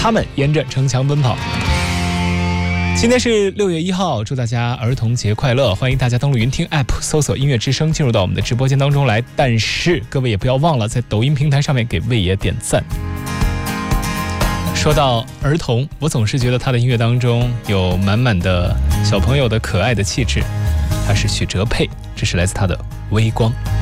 他们沿着城墙奔跑。今天是6月1号，祝大家儿童节快乐！欢迎大家登录云听 App 搜索音乐之声，进入到我们的直播间当中来。但是各位也不要忘了在抖音平台上面给魏爷点赞。说到儿童，我总是觉得他的音乐当中有满满的小朋友的可爱的气质。他是许哲佩，这是来自他的微光。